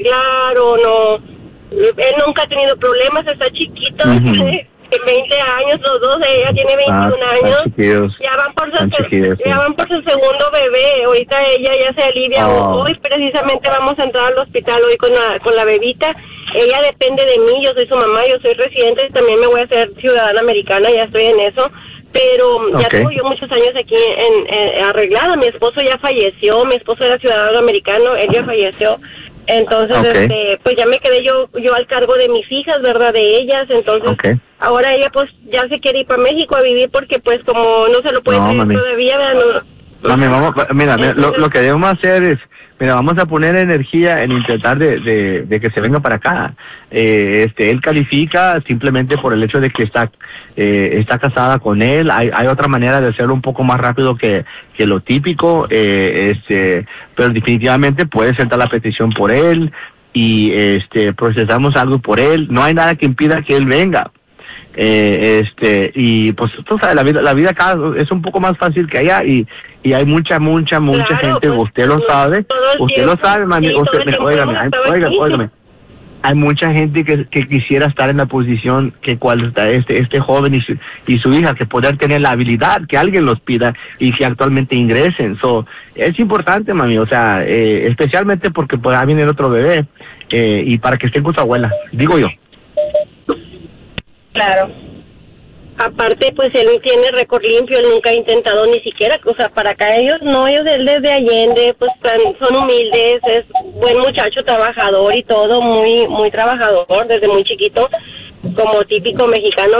arreglar o no. Él nunca ha tenido problemas, está chiquito, tiene 20 años, los dos, ella tiene 21 años, ya van por su segundo bebé, ahorita ella ya se alivia, hoy precisamente vamos a entrar al hospital hoy con la bebita, ella depende de mí, yo soy su mamá, yo soy residente, también me voy a hacer ciudadana americana, ya estoy en eso, pero ya tengo yo muchos años aquí arreglada, mi esposo ya falleció, mi esposo era ciudadano americano, él ya falleció. Entonces, pues ya me quedé yo al cargo de mis hijas, ¿verdad? De ellas, entonces, ahora ella pues ya se quiere ir para México a vivir porque pues como no se lo puede creer todavía, ¿verdad? Mami, vamos, mira, lo que debemos hacer es, vamos a poner energía en intentar de que se venga para acá. Él califica simplemente por el hecho de que está casada con él. Hay otra manera de hacerlo un poco más rápido que lo típico, pero definitivamente puede sentar la petición por él y procesamos algo por él. No hay nada que impida que él venga. Y pues tú sabes, la vida acá es un poco más fácil que allá y hay mucha gente, pues, usted lo sabe, mami, óigame, hay mucha gente que quisiera estar en la posición que cual está este joven y su hija, que poder tener la habilidad que alguien los pida y que actualmente ingresen. Es importante, mami, o sea, especialmente porque va a venir otro bebé y para que estén con su abuela, digo yo. Claro. Aparte, pues él tiene récord limpio, él nunca ha intentado ni siquiera, o sea, para acá ellos desde Allende, pues son humildes, es buen muchacho, trabajador y todo, muy trabajador desde muy chiquito, como típico mexicano,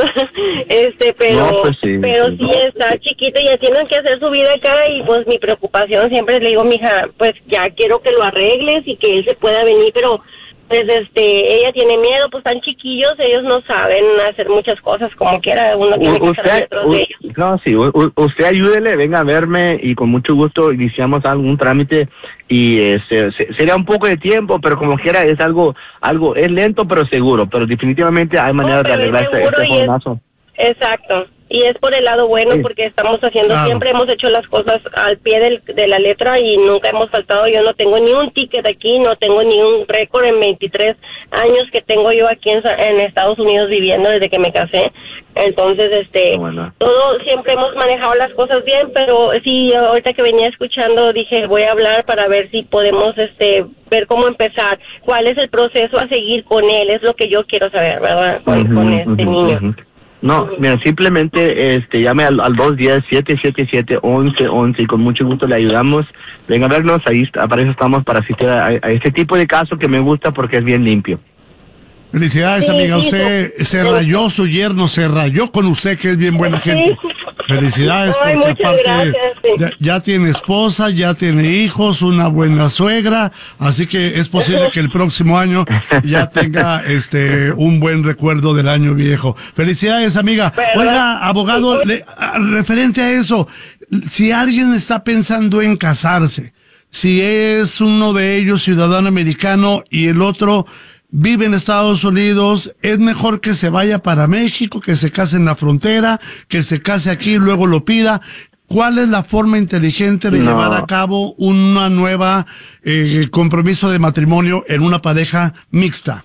pero sí está chiquito y ya tienen que hacer su vida acá y pues mi preocupación siempre le digo, mija, pues ya quiero que lo arregles y que él se pueda venir, pero pues ella tiene miedo, pues tan chiquillos, ellos no saben hacer muchas cosas como quiera, uno tiene que estar detrás de ellos. No, sí, usted ayúdele, venga a verme y con mucho gusto iniciamos algún trámite y sería un poco de tiempo, pero como quiera es algo es lento pero seguro, pero definitivamente hay maneras de arreglar este jovenazo. Exacto. Y es por el lado bueno, porque estamos haciendo, siempre hemos hecho las cosas al pie de la letra y nunca hemos faltado. Yo no tengo ni un ticket aquí, no tengo ni un récord en 23 años que tengo yo aquí en Estados Unidos viviendo desde que me casé. Entonces, todo, siempre hemos manejado las cosas bien, pero sí, ahorita que venía escuchando dije, voy a hablar para ver si podemos, ver cómo empezar, cuál es el proceso a seguir con él, es lo que yo quiero saber, ¿verdad? Con este niño. No, mira, simplemente llame al 210-777-1111 y con mucho gusto le ayudamos. Venga a vernos, para eso estamos, para asistir a este tipo de caso que me gusta porque es bien limpio. Felicidades, amiga, usted se rayó, su yerno se rayó con usted, que es bien buena gente. Felicidades, porque aparte ya tiene esposa, ya tiene hijos, una buena suegra, así que es posible que el próximo año ya tenga un buen recuerdo del año viejo. Felicidades, amiga. Oiga, abogado, referente a eso, si alguien está pensando en casarse, si es uno de ellos ciudadano americano y el otro vive en Estados Unidos, es mejor que se vaya para México, que se case en la frontera, que se case aquí y luego lo pida. ¿Cuál es la forma inteligente de llevar a cabo una nueva compromiso de matrimonio en una pareja mixta?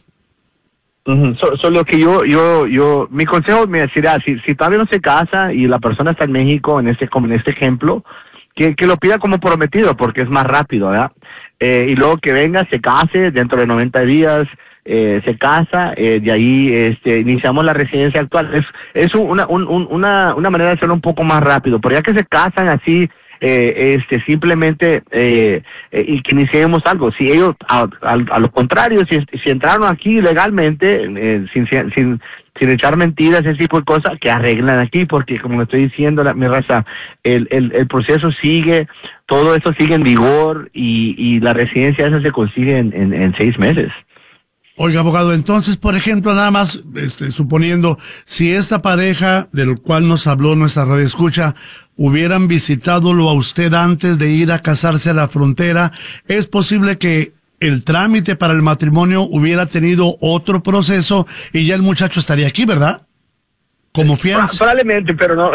Solo que yo, mi consejo me sería, si todavía no se casa y la persona está en México, como en este ejemplo, que lo pida como prometido, porque es más rápido, ¿verdad? Y luego que venga, se case dentro de 90 días, se casa, de ahí iniciamos la residencia actual. Es una manera de hacerlo un poco más rápido, pero ya que se casan así, simplemente y que iniciemos algo. Si ellos, a lo contrario, si entraron aquí legalmente, sin echar mentiras, ese tipo de cosas, que arreglan aquí, porque como le estoy diciendo, mi raza, el proceso sigue, todo esto sigue en vigor y la residencia esa se consigue en 6 meses. Oiga, abogado, entonces, por ejemplo, nada más, suponiendo, si esta pareja del cual nos habló nuestra radioescucha hubieran visitándolo a usted antes de ir a casarse a la frontera, es posible que el trámite para el matrimonio hubiera tenido otro proceso y ya el muchacho estaría aquí, ¿verdad? Como fianza. Probablemente, pero no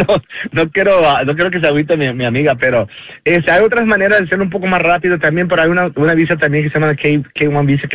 quiero que se agüite mi amiga, pero hay otras maneras de hacerlo un poco más rápido también, pero hay una visa también que se llama K1 visa,